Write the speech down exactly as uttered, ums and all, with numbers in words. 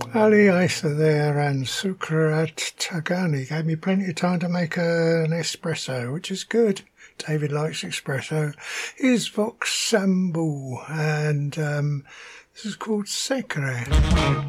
Ali Isa there and Sukrat Tagani gave me plenty of time to make a, an espresso, which is good. David likes espresso. Here's Vox Sambu, and um, this is called Secre.